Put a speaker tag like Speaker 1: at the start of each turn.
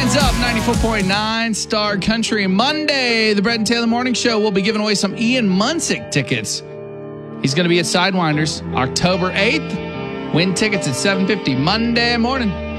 Speaker 1: What's up? 94.9 Star Country. Monday, the Brett and Taylor Morning Show. We'll be giving away some Ian Munsick tickets. He's going to be at Sidewinders October 8th. Win tickets at 7:50 Monday morning.